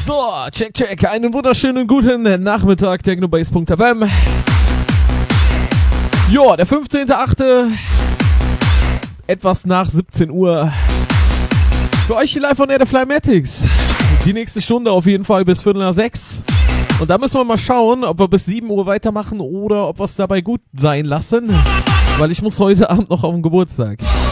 So, check. Einen wunderschönen guten Nachmittag, technobase.fm. Jo, der 15.8. Etwas nach 17 Uhr. Für euch hier live von der Flymatics. Die nächste Stunde auf jeden Fall bis 5:45. Und da müssen wir mal schauen, ob wir bis 7 Uhr weitermachen oder ob wir es dabei gut sein lassen. Weil ich muss heute Abend noch auf den Geburtstag.